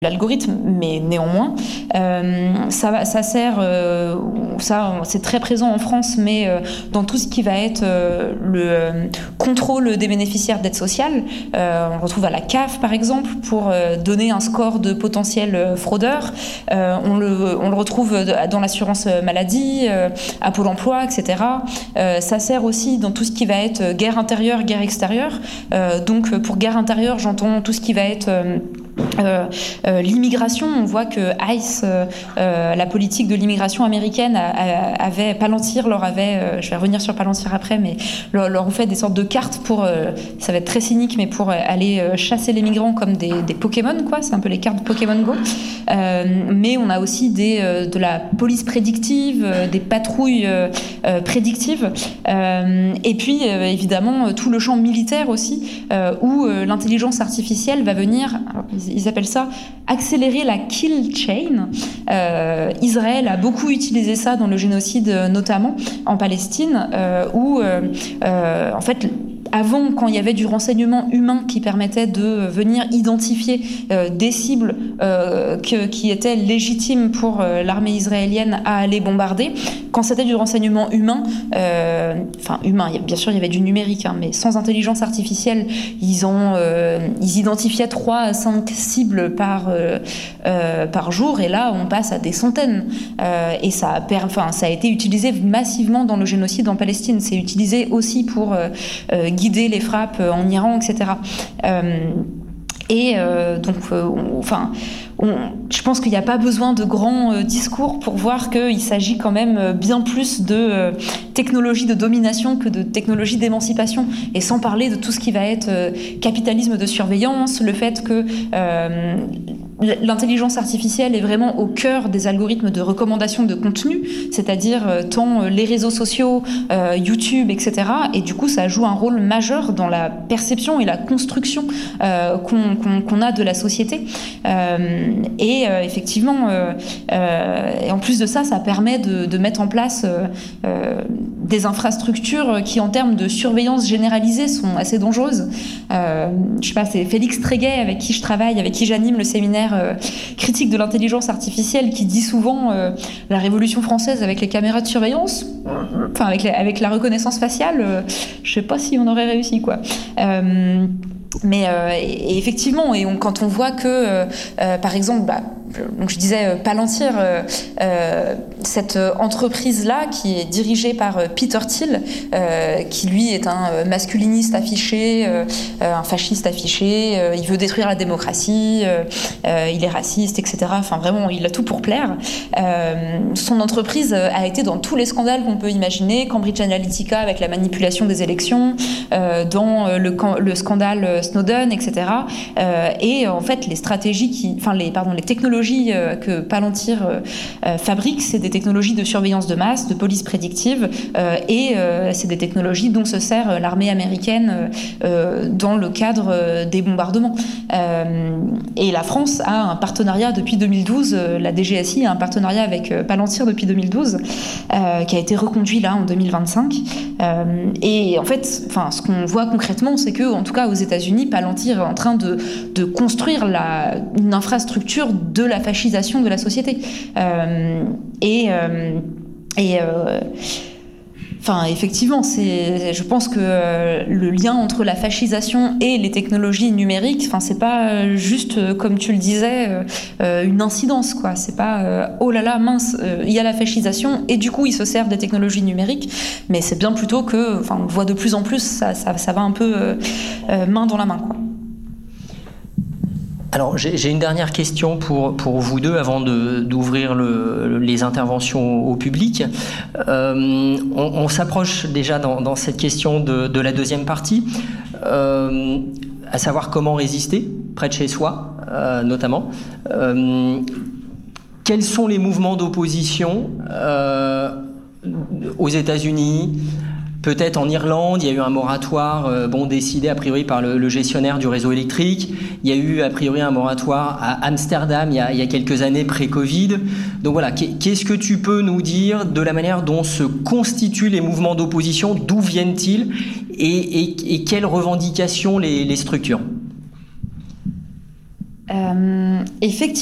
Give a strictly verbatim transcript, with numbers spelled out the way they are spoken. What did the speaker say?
l'algorithme, mais néanmoins, euh, ça, ça sert, euh, ça c'est très présent en France, mais euh, dans tout ce qui va être euh, le euh, contrôle des bénéficiaires d'aide sociale, euh, on retrouve à la C A F par exemple pour euh, donner un score de potentiels euh, fraudeurs, euh, on, le, on le retrouve dans l'assurance maladie, euh, à Pôle emploi, et cetera. Euh, ça sert aussi dans tout ce qui va être guerre intérieure, guerre extérieure. Euh, donc pour guerre intérieure, j'entends tout ce qui va être euh, Euh, euh, l'immigration. On voit que ICE, euh, euh, la politique de l'immigration américaine, a, a, avait Palantir leur avait, euh, je vais revenir sur Palantir après, mais leur, leur ont fait des sortes de cartes pour, euh, ça va être très cynique, mais pour aller euh, chasser les migrants comme des, des Pokémon, quoi. C'est un peu les cartes de Pokémon Go. Euh, mais on a aussi des, euh, de la police prédictive, euh, des patrouilles euh, euh, prédictives, euh, et puis euh, évidemment tout le champ militaire aussi, euh, où euh, l'intelligence artificielle va venir. Alors, ils appellent ça accélérer la kill chain. Euh, Israël a beaucoup utilisé ça dans le génocide, notamment en Palestine, euh, où euh, euh, en fait avant, quand il y avait du renseignement humain qui permettait de venir identifier euh, des cibles euh, que, qui étaient légitimes pour euh, l'armée israélienne à aller bombarder, quand c'était du renseignement humain, euh, enfin humain, bien sûr il y avait du numérique, hein, mais sans intelligence artificielle, ils, ont, euh, ils identifiaient trois à cinq cibles par, euh, euh, par jour, et là on passe à des centaines. Euh, et ça a, per, enfin, ça a été utilisé massivement dans le génocide en Palestine. C'est utilisé aussi pour euh, euh, guider les frappes en Iran, et cetera. Euh, et euh, donc, euh, on, enfin, on, je pense qu'il n'y a pas besoin de grands euh, discours pour voir qu'il s'agit quand même bien plus de euh, technologie de domination que de technologie d'émancipation. Et sans parler de tout ce qui va être euh, capitalisme de surveillance, le fait que euh, l'intelligence artificielle est vraiment au cœur des algorithmes de recommandation de contenu, c'est-à-dire euh, tant les réseaux sociaux, euh, YouTube, et cetera. Et du coup, ça joue un rôle majeur dans la perception et la construction euh, qu'on, qu'on, qu'on a de la société. Euh, et euh, effectivement, euh, euh, et en plus de ça, ça permet de, de mettre en place euh, euh, des infrastructures qui, en termes de surveillance généralisée, sont assez dangereuses. Euh, je sais pas, c'est Félix Tréguet, avec qui je travaille, avec qui j'anime le séminaire Euh, critique de l'intelligence artificielle, qui dit souvent euh, la Révolution française avec les caméras de surveillance, enfin avec, les, avec la reconnaissance faciale, euh, je sais pas si on aurait réussi, quoi. Euh, mais euh, et, et effectivement, et on, quand on voit que, euh, euh, par exemple, bah, donc je disais euh, Palantir, euh, euh, cette entreprise-là qui est dirigée par euh, Peter Thiel, euh, qui lui est un euh, masculiniste affiché, euh, un fasciste affiché, euh, il veut détruire la démocratie, euh, euh, il est raciste, et cetera. Enfin vraiment, il a tout pour plaire. Euh, son entreprise a été dans tous les scandales qu'on peut imaginer, Cambridge Analytica avec la manipulation des élections, euh, dans le, le scandale Snowden, et cetera. Euh, et en fait, les stratégies qui, enfin les, pardon, les technologies que Palantir euh, fabrique, c'est des technologies de surveillance de masse, de police prédictive, euh, et euh, c'est des technologies dont se sert l'armée américaine euh, dans le cadre des bombardements. Euh, et la France a un partenariat depuis deux mille douze, la D G S I a un partenariat avec Palantir depuis deux mille douze, euh, qui a été reconduit là en deux mille vingt-cinq. Euh, et en fait, enfin, ce qu'on voit concrètement, c'est que, en tout cas aux États-Unis, Palantir est en train de, de construire la, une infrastructure de la fascisation de la société. Euh, et euh, et euh, Enfin, effectivement, c'est, je pense que euh, le lien entre la fascisation et les technologies numériques, enfin, c'est pas juste, euh, comme tu le disais, euh, euh, une incidence, quoi. C'est pas euh, oh là là, mince, euh, il y a la fascisation et du coup, ils se servent des technologies numériques, mais c'est bien plutôt que, enfin, on le voit de plus en plus, ça, ça, ça va un peu euh, euh, main dans la main, quoi. Alors, j'ai, j'ai une dernière question pour, pour vous deux avant de, d'ouvrir le, les interventions au public. Euh, on, on s'approche déjà dans, dans cette question de, de la deuxième partie, euh, à savoir comment résister près de chez soi, euh, notamment. Euh, quels sont les mouvements d'opposition euh, aux États-Unis ? Peut-être en Irlande, il y a eu un moratoire euh, bon, décidé a priori par le, le gestionnaire du réseau électrique. Il y a eu a priori un moratoire à Amsterdam il y a, il y a quelques années pré-Covid. Donc voilà, qu'est-ce que tu peux nous dire de la manière dont se constituent les mouvements d'opposition, d'où viennent-ils et, et, et quelles revendications les, les structurent ? Euh, effectivement.